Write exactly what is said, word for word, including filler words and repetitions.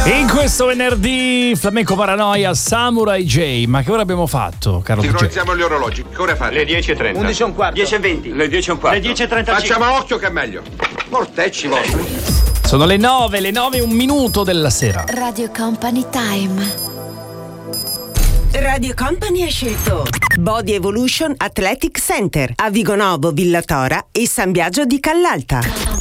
In questo venerdì Flamenco Paranoia Samurai J. Ma che ora abbiamo fatto, caro D J? Sincronizziamo gli orologi. Che ora fate? Le dieci e trenta. undici e un quarto. dieci e venti. Le dieci e un quarto. Le dieci e trentacinque. Facciamo occhio che è meglio. Mortecci vostri. Sono le nove, le nove e un minuto della sera. Radio Company Time. Radio Company ha scelto Body Evolution Athletic Center a Vigonovo, Villatora e San Biagio di Callalta.